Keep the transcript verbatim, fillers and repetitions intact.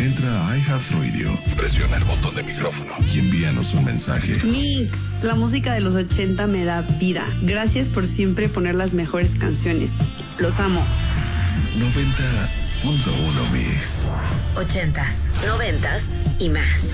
Entra a iHeartRadio, presiona el botón de micrófono y envíanos un mensaje. Mix, la música de los ochenta me da vida. Gracias por siempre poner las mejores canciones. Los amo. noventa punto uno Mix. Ochentas, noventas y más.